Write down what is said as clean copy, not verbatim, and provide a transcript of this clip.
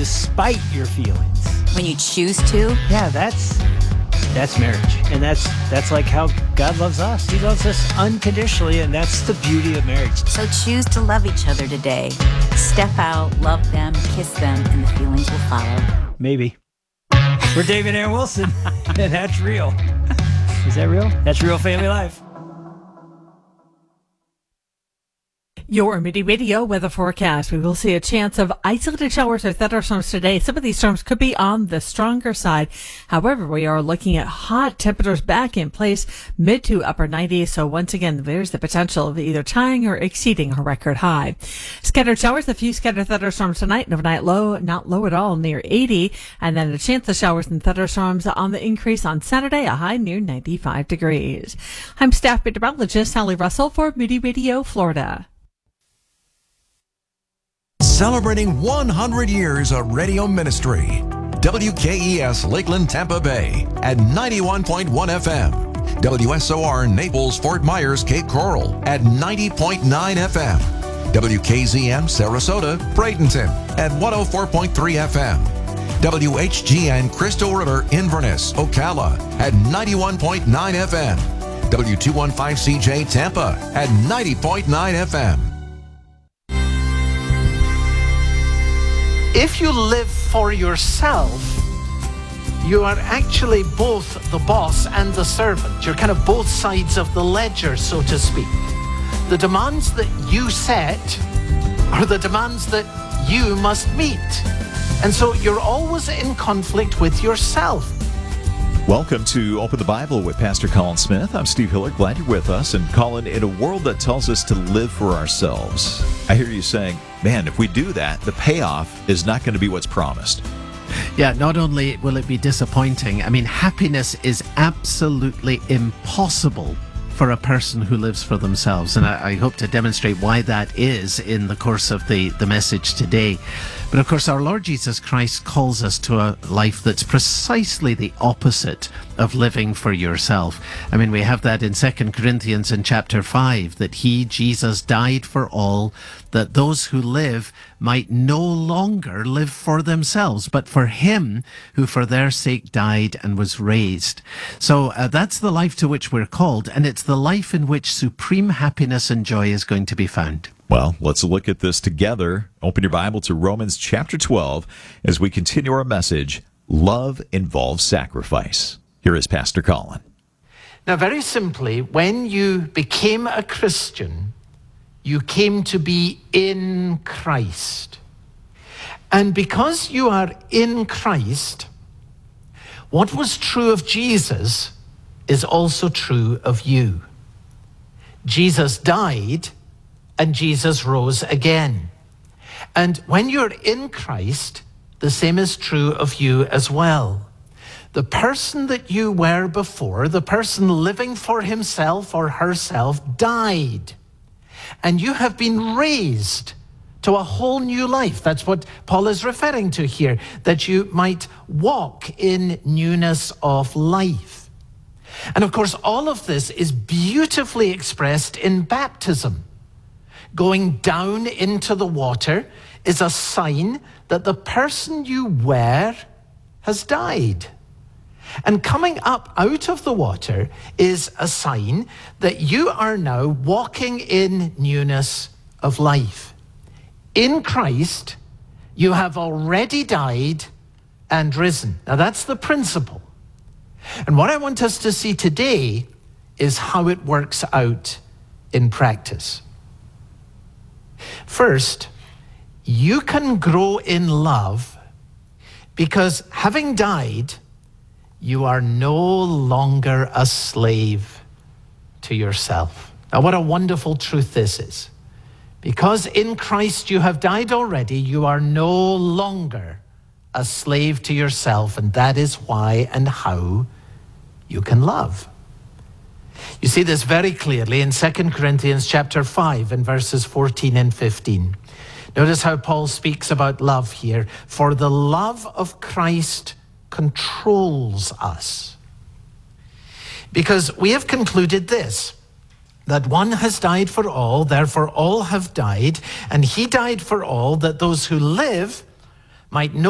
despite your feelings. When you choose to. Yeah, that's marriage. And that's like how God loves us. He loves us unconditionally, and that's the beauty of marriage. So choose to love each other today. Step out, love them, kiss them, and the feelings will follow. Maybe. We're David and Wilson, and that's real. Is that real? That's real family life. Your Midi Radio weather forecast. We will see a chance of isolated showers or thunderstorms today. Some of these storms could be on the stronger side. However, we are looking at hot temperatures back in place, mid to upper 90s. So once again, there's the potential of either tying or exceeding a record high. Scattered showers, a few scattered thunderstorms tonight. An overnight low, not low at all, near 80. And then a chance of showers and thunderstorms on the increase on Saturday, a high near 95 degrees. I'm staff meteorologist Sally Russell for Midi Radio, Florida. Celebrating 100 years of radio ministry. WKES Lakeland, Tampa Bay at 91.1 FM. WSOR Naples, Fort Myers, Cape Coral at 90.9 FM. WKZM Sarasota, Bradenton at 104.3 FM. WHGN Crystal River, Inverness, Ocala at 91.9 FM. W215CJ Tampa at 90.9 FM. If you live for yourself, you are actually both the boss and the servant. You're kind of both sides of the ledger, so to speak. The demands that you set are the demands that you must meet. And so you're always in conflict with yourself. Welcome to Open the Bible with Pastor Colin Smith. I'm Steve Hiller. Glad you're with us. And Colin, in a world that tells us to live for ourselves, I hear you saying, man, if we do that, the payoff is not going to be what's promised. Yeah, not only will it be disappointing, I mean, happiness is absolutely impossible for a person who lives for themselves. And I hope to demonstrate why that is in the course of the message today. But of course, our Lord Jesus Christ calls us to a life that's precisely the opposite of living for yourself. I mean, we have that in 2 Corinthians in chapter 5, that he, Jesus, died for all, that those who live might no longer live for themselves, but for him who for their sake died and was raised. So that's the life to which we're called, and it's the life in which supreme happiness and joy is going to be found. Well, let's look at this together. Open your Bible to Romans chapter 12 as we continue our message, Love Involves Sacrifice. Here is Pastor Colin. Now, very simply, when you became a Christian, you came to be in Christ. And because you are in Christ, what was true of Jesus is also true of you. Jesus died, and Jesus rose again. And when you're in Christ, the same is true of you as well. The person that you were before, the person living for himself or herself, died. And you have been raised to a whole new life. That's what Paul is referring to here, that you might walk in newness of life. And of course, all of this is beautifully expressed in baptism. Going down into the water is a sign that the person you were has died. And coming up out of the water is a sign that you are now walking in newness of life. In Christ, you have already died and risen. Now that's the principle. And what I want us to see today is how it works out in practice. First, you can grow in love because having died, you are no longer a slave to yourself. Now, what a wonderful truth this is. Because in Christ you have died already, you are no longer a slave to yourself, and that is why and how you can love. You see this very clearly in 2 Corinthians chapter 5 and verses 14 and 15. Notice how Paul speaks about love here. For the love of Christ controls us. Because we have concluded this, that one has died for all, therefore all have died, and he died for all, that those who live might know